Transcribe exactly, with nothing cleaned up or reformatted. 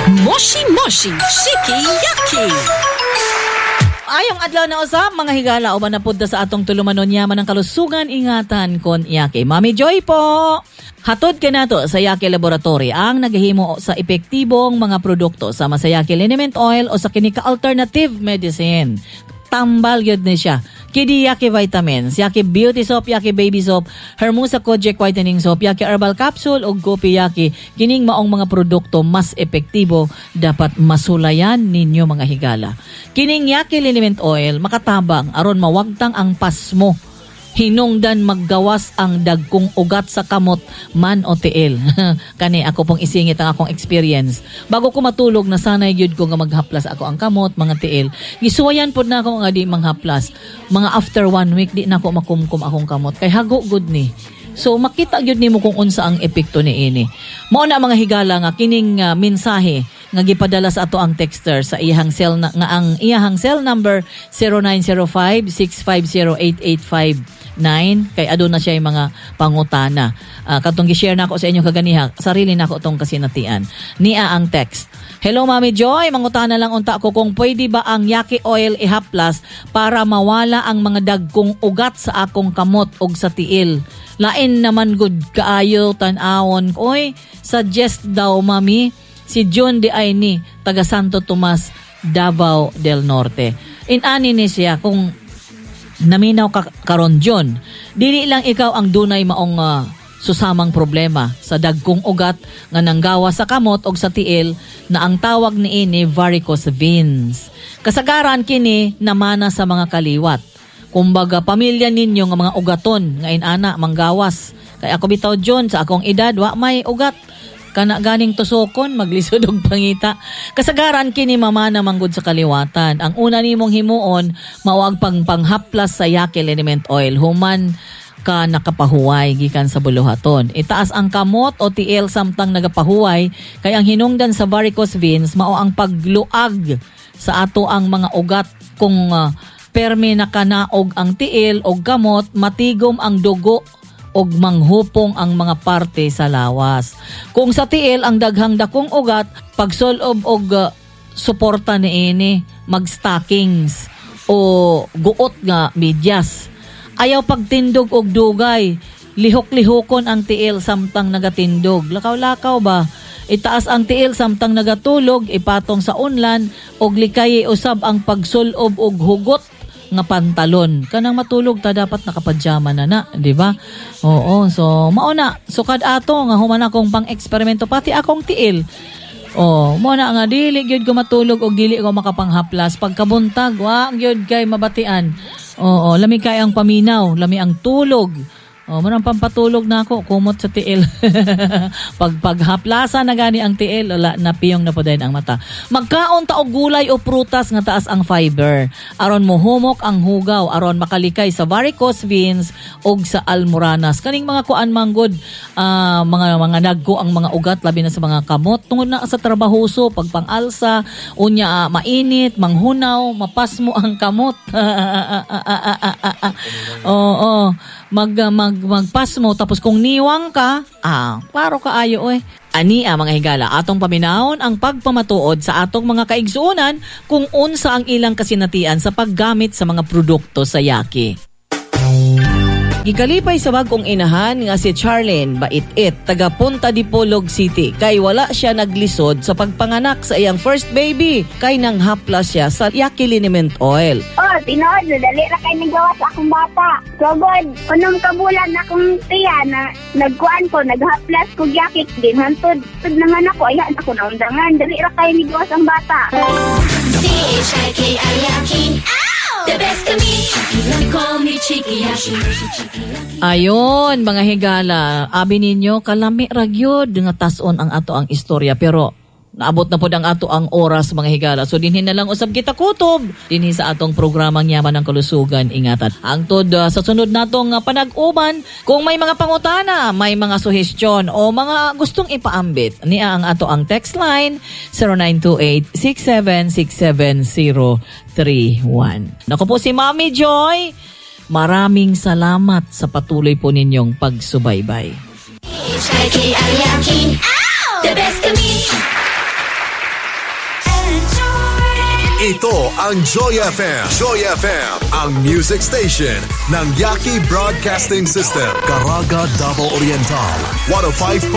Moshi Moshi Shiki Yaki. Ayong adlaw na usab mga higala uban na pudda sa atong tulumanon yaman ng kalusugan ingatan kon Yaki. Mami Joy po. Hatod ka nato sa Yaki Laboratory ang naghihimo sa epektibong mga produkto sama sa Yaki Liniment Oil o sa kinika alternative medicine. Tambal yun ni siya. Kidi Yaki Vitamins, Yaki Beauty Soap, Yaki Baby Soap, Hermosa Kojic Whitening Soap, Yaki Herbal Capsule o Gopi Yaki. Kining maong mga produkto mas epektibo dapat masulayan ninyo mga higala. Kining Yaki Liniment Oil makatabang aron mawagtang ang pasmo. Hinungdan maggawas ang dagkong ugat sa kamot man o tiil. Kani ako pong isingit ang akong experience. Bago ko matulog na sanay gyud ko nga maghaplas ako ang kamot, mga tiil. Gisuwayan pod na ako nga di manghaplas. Mga after one week di na ako makumkum akong kamot. Kay hago good ni. So makita gyud nimo kung unsa ang epekto niini. Mao na mga higala nga kining uh, mensahe nga gipadala sa ato ang texter sa iyang cell na, nga ang iyang cell number zero nine zero five six five zero eight eight five nine kay aduna siya yung mga pangutana. Uh, katong gi-share nako sa inyo kaganiha, sarili nako tong kasinatian. Niya ang text. Hello Mami Joy, mangutana lang unta ko kung pwede ba ang Yaki Oil ihaplas para mawala ang mga dagkong ugat sa akong kamot ug sa tiil. Lain naman good kaayo tan-awon. Oy, suggest daw Mami si John de Aini, taga Santo Tomas, Davao del Norte. In-ani ni siya kung naminaw ka karon John, dili lang ikaw ang dunay maong uh, susamang problema sa dagkong ugat nga nanggawa sa kamot o sa tiil na ang tawag niini varicose veins. Kasagaran kini namana sa mga kaliwat. Kumbaga pamilya ninyo nga mga ugaton nga inana manggawas. Kay ako bitaw John sa akong edad wa may ugat. Kana ganing tusokon maglisod og pangita. Kasagaran kini mamana manggod sa kaliwatan. Ang una nimong himuon mao ang pangpanghaplas sa Yaki Liniment Oil human ka nakapahuway gikan sa buluhaton. Itaas ang kamot o tiil samtang nagapahuway kay ang hinungdan sa varicose veins mao ang pagluag sa ato ang mga ugat kung uh, permi nakanaog ang tiil o kamot matigom ang dugo og manghupong ang mga parte sa lawas. Kung sa tiil ang daghang dakong ugat, pagsulob og uh, suporta niini, mag-stockings o guot nga medyas. Ayaw pagtindog og dugay, lihok-lihokon ang tiil samtang nagatindog. Lakaw-lakaw ba? Itaas ang tiil samtang nagatulog, ipatong sa unlan og likay usab ang pagsulob og hugot nga pantalon. Kanang matulog ta dapat nakapadyama na na, di ba? Oo, so mao na sukad ato nga human akong pang-eksperimento pati akong tiil. Oh, mo na nga dili gyud ko matulog og dili ko makapanghaplas pagkabuntag wa gyud kay mabatian. Oo, lami kay ang paminaw, lami ang tulog. Oh, manang pampatulog na ako, kumot sa tiil. Pag paghaplasa na gani ang tiil, wala na piyong na po din ang mata. Magkaon ta og gulay o prutas nga taas ang fiber. Aron mohumok ang hugaw, aron makalikay sa varicose veins og sa almoranas. Kaning mga kuan manggod, uh, mga mga nagko ang mga ugat labi na sa mga kamot tungod na sa trabahoso, pagpangalsa, unya uh, mainit, manghunaw, mapasmo ang kamot. Oo, oh, mag mag magpasmo tapos kung niwang ka, ah, paro ka ayo eh. Ani ah, mga higala, atong paminahon ang pagpamatuod sa atong mga kaigsuonan kung unsa ang ilang kasinatian sa paggamit sa mga produkto sa Yaki. Gikalipay sa bagong inahan nga si Charlene Bait-it, taga Punta Dipolog City, kay wala siya naglisod sa pagpanganak sa iyang first baby, kay nang haplas siya sa Yaki Liniment Oil. Oh, tinood, dali ra kay nagawa sa akong bata. So good, unong kabulan akong tiya na nagkuan ko, naghaplas ko Yaki din, hantod, tud nangan ako, ayan ako na undangan, dali ra kay nagawa sa bata. C H I K I Yaki, the best to me. Call me Chiki Yashi. Ayon, mga higala, abi ninyo kalami ra gyud nga tas-on ang ato ang istorya pero naabot na pod ang ato ang oras mga higala. So dinhi na lang usab kita kutob dinhi sa atong programang Yaman ng Kalusugan ingatan. Ang tod uh, sa sunod natong uh, panag-uban, kung may mga pangutana, may mga suhestyon o mga gustong ipaambit, niya ang ato ang text line zero nine two eight six seven six seven zero three one. Naku po si Mami Joy. Maraming salamat sa patuloy po ninyong pagsubaybay. The best to me. Ito ang Joy F M. Joy F M, ang music station ng Yaki Broadcasting System. Caraga, Davao Oriental. one oh five